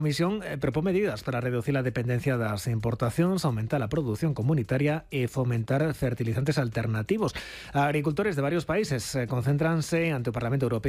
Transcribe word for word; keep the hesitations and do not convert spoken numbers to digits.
Comisión eh, propón medidas para reducir la dependencia das importacións, aumentar a produción comunitaria e fomentar fertilizantes alternativos. Agricultores de varios países eh, concéntranse ante o Parlamento Europeo